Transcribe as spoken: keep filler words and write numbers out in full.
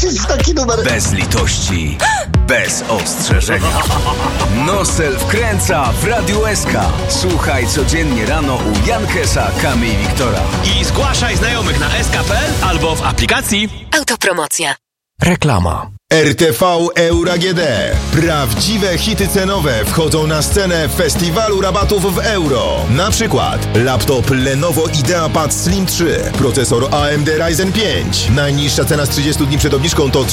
trafić w taki numer. Bez litości, bez ostrzeżenia. Nosel wkręca w Radiu S K. Słuchaj codziennie rano u Jankesa, Kamy i Wiktora. I zgłaszaj znajomych na s k kropka p l albo w aplikacji. Autopromocja. Reklama. R T V Euro G D. Prawdziwe hity cenowe wchodzą na scenę festiwalu rabatów w euro. Na przykład laptop Lenovo IdeaPad Slim trzy, procesor A M D Ryzen pięć. Najniższa cena z trzydziestu dni przed obniżką to